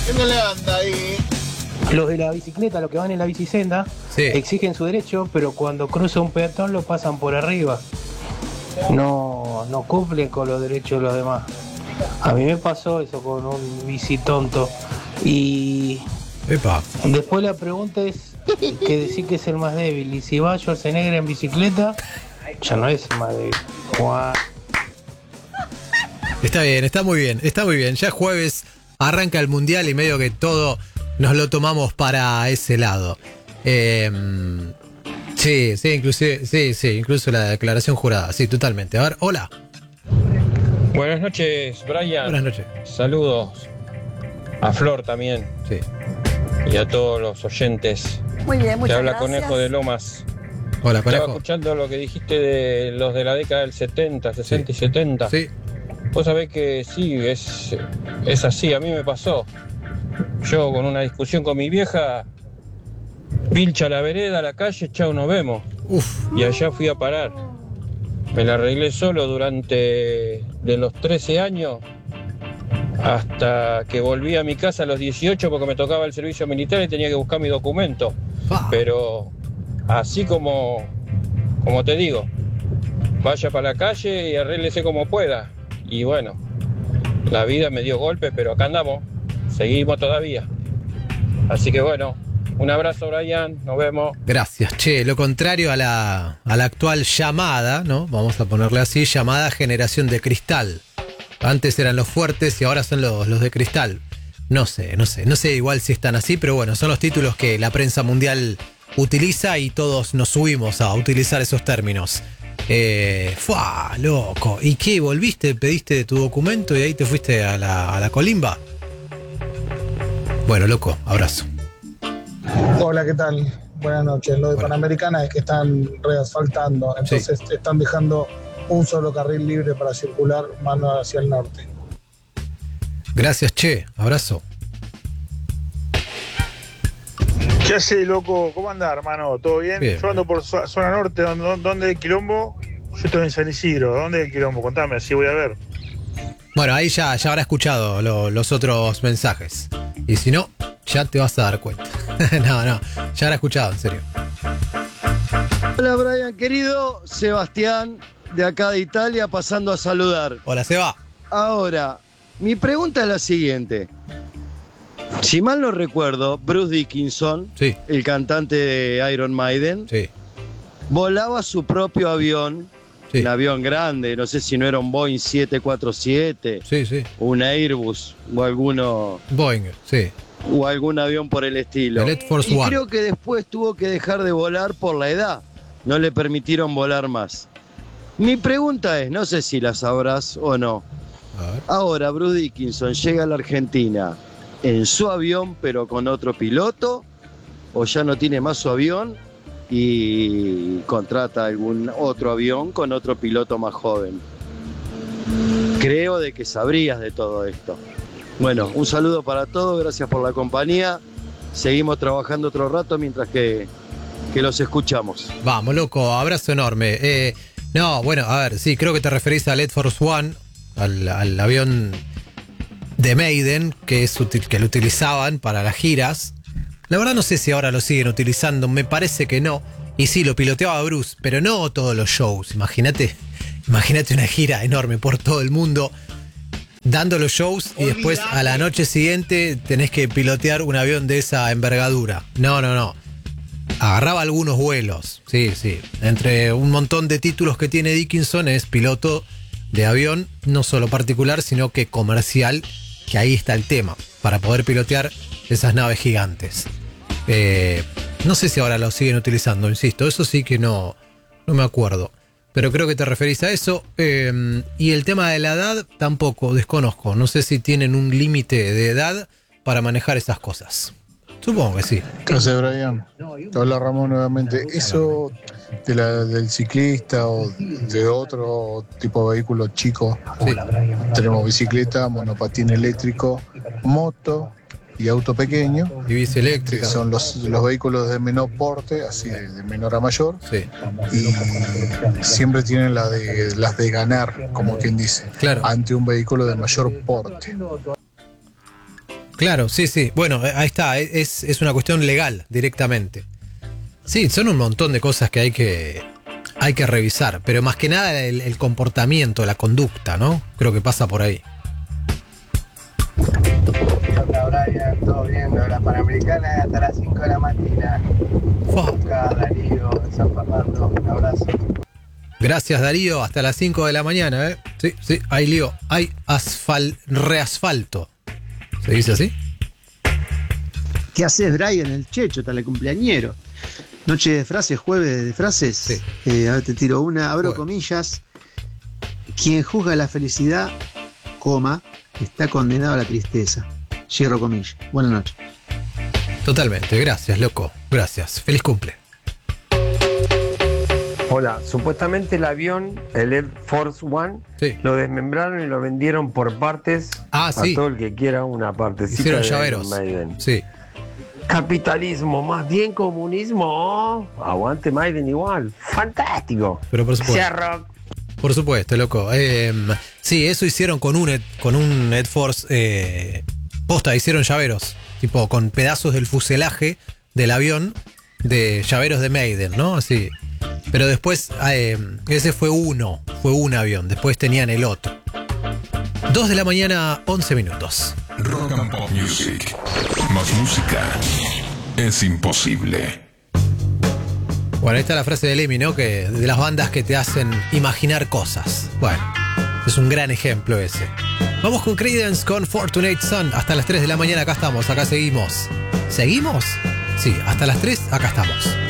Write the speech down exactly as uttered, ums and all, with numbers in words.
¿Qué le anda ahí? Los de la bicicleta, los que van en la bicisenda, Sí. exigen su derecho, pero cuando cruza un peatón lo pasan por arriba. No, no cumplen con los derechos de los demás. A mí me pasó eso con un bici tonto. Y Epa. después la pregunta es que decir que es el más débil. Y si va Schwarzenegger en bicicleta, ya no es el más débil. Juan. Está bien, está muy bien, está muy bien. Ya jueves arranca el mundial y medio que todo nos lo tomamos para ese lado. Eh, sí, sí, inclusive, sí, sí, incluso la declaración jurada, sí, totalmente. A ver, hola. Buenas noches, Brian. Buenas noches. Saludos a Flor también Sí. y a todos los oyentes. Muy bien, Te muchas habla gracias. Conejo de Lomas. Hola, Estaba Conejo. escuchando lo que dijiste de los de la década del setenta, sesenta y setenta. Sí. Vos sabés que sí, es, es así, a mí me pasó. Yo con una discusión con mi vieja, pilcha la vereda, la calle, chao, nos vemos. Uf. Y allá fui a parar. Me la arreglé solo durante de los trece años hasta que volví a mi casa a los dieciocho porque me tocaba el servicio militar y tenía que buscar mi documento. Ah. Pero así como, como te digo, vaya para la calle y arréglese como pueda. Y bueno, la vida me dio golpe, pero acá andamos, seguimos todavía. Así que bueno, un abrazo, Brian, nos vemos. Gracias, che, lo contrario a la, a la actual llamada, ¿no? Vamos a ponerle así, llamada generación de cristal. Antes eran los fuertes y ahora son los, los de cristal. No sé, no sé, no sé igual si están así, pero bueno, son los títulos que la prensa mundial utiliza y todos nos subimos a utilizar esos términos. Eh, ¡Fua, loco! ¿Y qué? ¿Volviste? ¿Pediste tu documento y ahí te fuiste a la, a la colimba? Bueno, loco, abrazo. Hola, ¿qué tal? Buenas noches. Lo de Bueno. Panamericana es que están reasfaltando, entonces están dejando un solo carril libre para circular mano hacia el norte. Gracias, che, abrazo. ¿Qué hace, loco? ¿Cómo anda, hermano? ¿Todo bien? Bien. Yo ando por zo- zona norte, ¿dónde, dónde hay quilombo? Yo estoy en San Isidro, ¿dónde hay quilombo? Contame, así voy a ver. Bueno, ahí ya, ya habrá escuchado lo- los otros mensajes. Y si no, ya te vas a dar cuenta. no, no, ya habrá escuchado, en serio. Hola Brian, querido Sebastián, de acá de Italia, pasando a saludar. Hola, Seba. Ahora, mi pregunta es la siguiente. Si mal no recuerdo, Bruce Dickinson, Sí, el cantante de Iron Maiden, sí, volaba su propio avión, sí. un avión grande, no sé si no era un Boeing siete cuatro siete, Sí, sí. un Airbus o alguno Boeing, sí. o algún avión por el estilo. El Air Force y One. creo que después tuvo que dejar de volar por la edad. No le permitieron volar más. Mi pregunta es, no sé si la sabrás o no. A ver. Ahora Bruce Dickinson llega a la Argentina en su avión, pero con otro piloto, o ya no tiene más su avión y contrata algún otro avión con otro piloto más joven. Creo de que sabrías de todo esto. Bueno, un saludo para todos, gracias por la compañía. Seguimos trabajando otro rato mientras que, que los escuchamos. Vamos, loco, abrazo enorme. Eh, no, bueno, a ver, sí, creo que te referís al Air Force One, al, al avión de Maiden, que, es, util- que lo utilizaban para las giras. La verdad no sé si ahora lo siguen utilizando, me parece que no. Y sí, lo piloteaba Bruce, pero no todos los shows. Imagínate, imagínate una gira enorme por todo el mundo, dando los shows y después a la noche siguiente tenés que pilotear un avión de esa envergadura. No, no, no. Agarraba algunos vuelos, sí, sí. Entre un montón de títulos que tiene Dickinson es piloto de avión, no solo particular, sino que comercial, que ahí está el tema, para poder pilotear esas naves gigantes. Eh, no sé si ahora lo siguen utilizando, insisto, eso sí que no, no me acuerdo. Pero creo que te referís a eso. Eh, y el tema de la edad tampoco, desconozco. No sé si tienen un límite de edad para manejar esas cosas. Supongo que sí. ¿Qué hace, Brian? Te habla Ramón nuevamente. Eso de la, del ciclista o de otro tipo de vehículo chico. Sí. Tenemos bicicleta, monopatín eléctrico, moto y auto pequeño, Y bici que eléctrica. son los, los vehículos de menor porte, así de, de menor a mayor. Sí, Y siempre tienen la de, las de ganar, como quien dice, claro. ante un vehículo de mayor porte. Claro, sí, sí. Bueno, ahí está. Es, es una cuestión legal directamente. Sí, son un montón de cosas que hay que, hay que revisar. Pero más que nada el, el comportamiento, la conducta, ¿no? Creo que pasa por ahí. Hola Brian, todo bien, la Panamericana es hasta las cinco de la mañana. Acá Darío, en San Fernando, un abrazo. Gracias Darío, hasta las cinco de la mañana, ¿eh? Sí, sí, hay lío, hay asfal, reasfalto. ¿Se dice así? ¿Qué haces, Brian? El Checho, tal el cumpleañero. Noche de frases, jueves de frases. Sí. Eh, a ver, te tiro una, abro Bueno. comillas. Quien juzga la felicidad, coma, está condenado a la tristeza. Cierro comillas. Buenas noches. Totalmente, gracias, loco. Gracias. Feliz cumple. Hola, supuestamente el avión, el Air Force One, sí. lo desmembraron y lo vendieron por partes ah, a sí. todo el que quiera una partecita. Hicieron de llaveros. Maiden. Sí. Capitalismo, más bien comunismo. Aguante Maiden igual. Fantástico. Pero por supuesto. Cierro. Por supuesto, loco. Eh, sí, eso hicieron con un Ed, con un Air Force. Eh, posta, hicieron llaveros. Tipo, con pedazos del fuselaje del avión, de llaveros de Maiden, ¿no? Así. Pero después, eh, ese fue uno, fue un avión, después tenían el otro. Dos de la mañana, once minutos. Rock and Pop Music. Más música es imposible. Bueno, ahí está la frase de Lemmy, ¿no? Que de las bandas que te hacen imaginar cosas. Bueno, es un gran ejemplo ese. Vamos con Creedence, con Fortunate Son. Hasta las tres de la mañana acá estamos, acá seguimos. ¿Seguimos? Sí, hasta las tres acá estamos.